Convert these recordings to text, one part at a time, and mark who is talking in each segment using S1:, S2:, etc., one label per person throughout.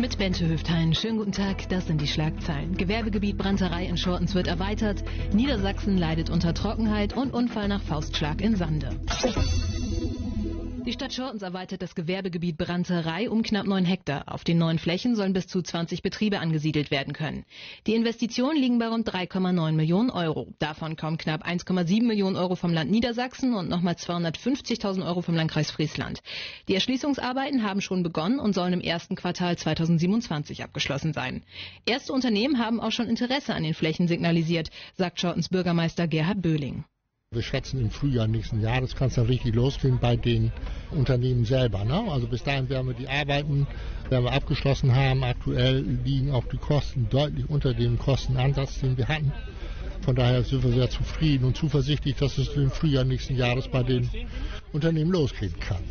S1: Mit Bente Höftein. Schönen guten Tag, das sind die Schlagzeilen. Gewerbegebiet Brandterei in Schortens wird erweitert. Niedersachsen leidet unter Trockenheit und Unfall nach Faustschlag in Sande. Die Stadt Schortens erweitert das Gewerbegebiet Brandterei um knapp 9 Hektar. Auf den neuen Flächen sollen bis zu 20 Betriebe angesiedelt werden können. Die Investitionen liegen bei rund 3,9 Millionen Euro. Davon kommen knapp 1,7 Millionen Euro vom Land Niedersachsen und nochmal 250.000 Euro vom Landkreis Friesland. Die Erschließungsarbeiten haben schon begonnen und sollen im ersten Quartal 2027 abgeschlossen sein. Erste Unternehmen haben auch schon Interesse an den Flächen signalisiert, sagt Schortens Bürgermeister Gerhard Böhling.
S2: Wir schätzen im Frühjahr nächsten Jahres kann es dann richtig losgehen bei den Unternehmen selber. Ne? Also bis dahin werden wir die Arbeiten abgeschlossen haben. Aktuell liegen auch die Kosten deutlich unter dem Kostenansatz, den wir hatten. Von daher sind wir sehr zufrieden und zuversichtlich, dass es im Frühjahr nächsten Jahres bei den Unternehmen losgehen kann.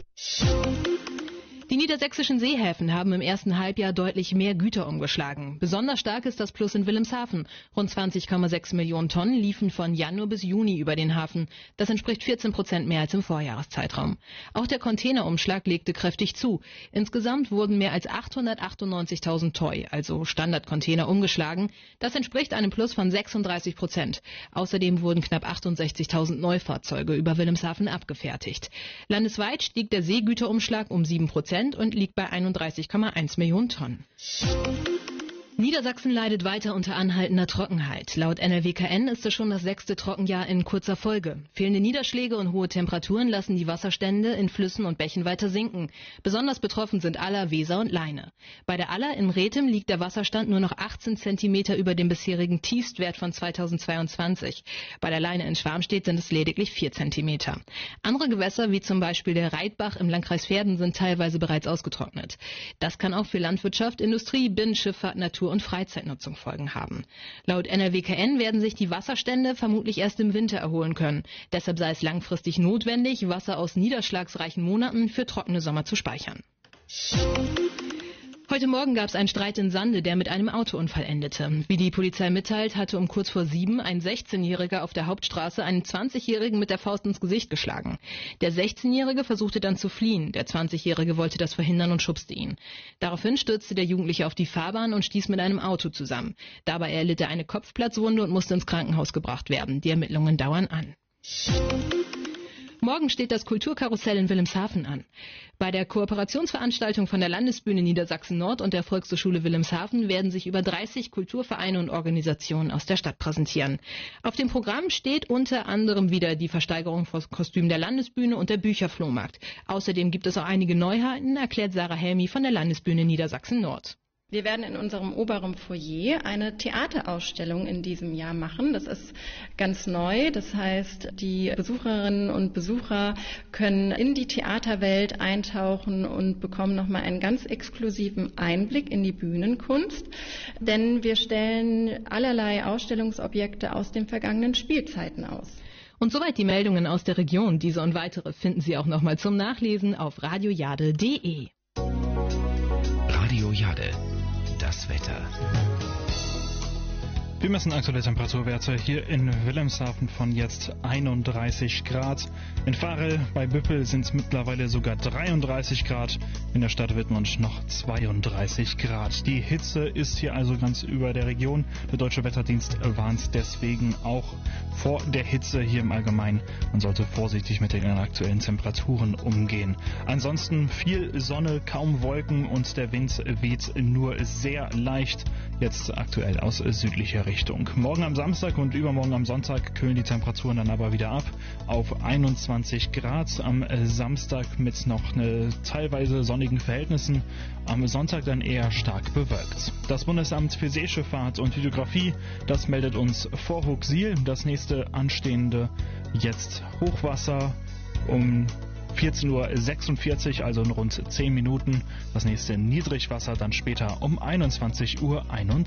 S1: Die niedersächsischen Seehäfen haben im ersten Halbjahr deutlich mehr Güter umgeschlagen. Besonders stark ist das Plus in Wilhelmshaven. Rund 20,6 Millionen Tonnen liefen von Januar bis Juni über den Hafen. Das entspricht 14% mehr als im Vorjahreszeitraum. Auch der Containerumschlag legte kräftig zu. Insgesamt wurden mehr als 898.000 TEU, also Standardcontainer, umgeschlagen. Das entspricht einem Plus von 36%. Außerdem wurden knapp 68.000 Neufahrzeuge über Wilhelmshaven abgefertigt. Landesweit stieg der Seegüterumschlag um 7% und liegt bei 31,1 Millionen Tonnen. Niedersachsen leidet weiter unter anhaltender Trockenheit. Laut NRWKN ist es schon das 6. Trockenjahr in kurzer Folge. Fehlende Niederschläge und hohe Temperaturen lassen die Wasserstände in Flüssen und Bächen weiter sinken. Besonders betroffen sind Aller, Weser und Leine. Bei der Aller in Rethem liegt der Wasserstand nur noch 18 Zentimeter über dem bisherigen Tiefstwert von 2022. Bei der Leine in Schwarmstedt sind es lediglich 4 Zentimeter. Andere Gewässer, wie zum Beispiel der Reitbach im Landkreis Verden, sind teilweise bereits ausgetrocknet. Das kann auch für Landwirtschaft, Industrie, Binnenschifffahrt, Natur und Freizeitnutzung Folgen haben. Laut NRWKN werden sich die Wasserstände vermutlich erst im Winter erholen können. Deshalb sei es langfristig notwendig, Wasser aus niederschlagsreichen Monaten für trockene Sommer zu speichern. Heute Morgen gab es einen Streit in Sande, der mit einem Autounfall endete. Wie die Polizei mitteilt, hatte um kurz vor 7 ein 16-Jähriger auf der Hauptstraße einen 20-Jährigen mit der Faust ins Gesicht geschlagen. Der 16-Jährige versuchte dann zu fliehen. Der 20-Jährige wollte das verhindern und schubste ihn. Daraufhin stürzte der Jugendliche auf die Fahrbahn und stieß mit einem Auto zusammen. Dabei erlitt er eine Kopfplatzwunde und musste ins Krankenhaus gebracht werden. Die Ermittlungen dauern an. Morgen steht das Kulturkarussell in Wilhelmshaven an. Bei der Kooperationsveranstaltung von der Landesbühne Niedersachsen Nord und der Volkshochschule Wilhelmshaven werden sich über 30 Kulturvereine und Organisationen aus der Stadt präsentieren. Auf dem Programm steht unter anderem wieder die Versteigerung von Kostümen der Landesbühne und der Bücherflohmarkt. Außerdem gibt es auch einige Neuheiten, erklärt Sarah Helmi von der Landesbühne Niedersachsen Nord.
S3: Wir werden in unserem oberen Foyer eine Theaterausstellung in diesem Jahr machen. Das ist ganz neu. Das heißt, die Besucherinnen und Besucher können in die Theaterwelt eintauchen und bekommen nochmal einen ganz exklusiven Einblick in die Bühnenkunst. Denn wir stellen allerlei Ausstellungsobjekte aus den vergangenen Spielzeiten aus.
S1: Und soweit die Meldungen aus der Region. Diese und weitere finden Sie auch nochmal zum Nachlesen auf radiojade.de.
S4: Radio Jade. Das Wetter.
S5: Wir messen aktuelle Temperaturwerte hier in Wilhelmshaven von jetzt 31 Grad. In Varel bei Büppel sind es mittlerweile sogar 33 Grad. In der Stadt Wittmund noch 32 Grad. Die Hitze ist hier also ganz über der Region. Der Deutsche Wetterdienst warnt deswegen auch vor der Hitze hier im Allgemeinen. Man sollte vorsichtig mit den aktuellen Temperaturen umgehen. Ansonsten viel Sonne, kaum Wolken und der Wind weht nur sehr leicht. Jetzt aktuell aus südlicher Richtung. Morgen am Samstag und übermorgen am Sonntag kühlen die Temperaturen dann aber wieder ab auf 21 Grad. Am Samstag mit noch teilweise sonnigen Verhältnissen. Am Sonntag dann eher stark bewölkt. Das Bundesamt für Seeschifffahrt und Hydrographie, das meldet uns vor Huxil das nächste anstehende jetzt Hochwasser um 14:46 Uhr, also in rund 10 Minuten. Das nächste Niedrigwasser dann später um 21:21 Uhr.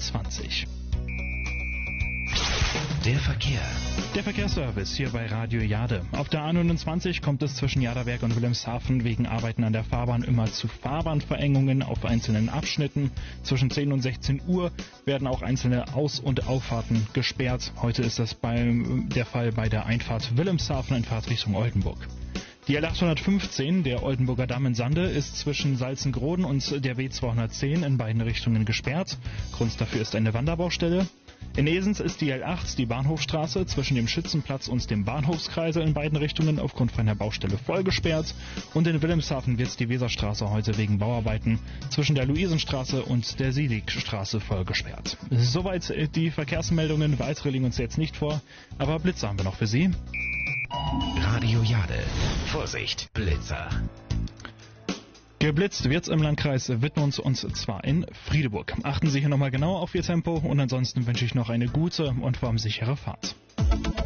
S4: Der Verkehr.
S5: Der Verkehrsservice hier bei Radio Jade. Auf der A29 kommt es zwischen Jaderberg und Wilhelmshaven wegen Arbeiten an der Fahrbahn immer zu Fahrbahnverengungen auf einzelnen Abschnitten. Zwischen 10 und 16 Uhr werden auch einzelne Aus- und Auffahrten gesperrt. Heute ist das der Fall bei der Einfahrt Wilhelmshaven in Fahrtrichtung Oldenburg. Die L815, der Oldenburger Damm in Sande, ist zwischen Salzengroden und der W210 in beiden Richtungen gesperrt. Grund dafür ist eine Wanderbaustelle. In Esens ist die L8, die Bahnhofstraße, zwischen dem Schützenplatz und dem Bahnhofskreisel in beiden Richtungen aufgrund von einer Baustelle voll gesperrt. Und in Wilhelmshaven wird die Weserstraße heute wegen Bauarbeiten zwischen der Luisenstraße und der Sieligstraße voll gesperrt. Soweit die Verkehrsmeldungen. Weitere liegen uns jetzt nicht vor, aber Blitzer haben wir noch für Sie.
S4: Radio Jade. Vorsicht, Blitzer.
S5: Geblitzt wird's im Landkreis Wittmund und zwar in Friedeburg. Achten Sie hier nochmal genau auf Ihr Tempo und ansonsten wünsche ich noch eine gute und vor allem sichere Fahrt.